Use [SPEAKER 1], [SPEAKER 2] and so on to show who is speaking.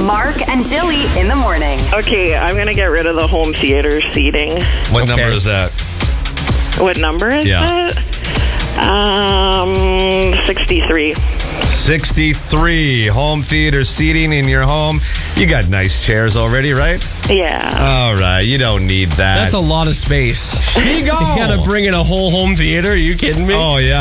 [SPEAKER 1] Mark and Jilly in the morning.
[SPEAKER 2] Okay, I'm going to get rid of the home theater seating.
[SPEAKER 3] What number is that?
[SPEAKER 2] What number is that? 63.
[SPEAKER 3] 63. Home theater seating in your home. You got nice chairs already, right?
[SPEAKER 2] Yeah.
[SPEAKER 3] All right. You don't need that.
[SPEAKER 4] That's a lot of space.
[SPEAKER 3] She go.
[SPEAKER 4] You gotta bring in a whole home theater? Are you kidding me?
[SPEAKER 3] Oh, yeah.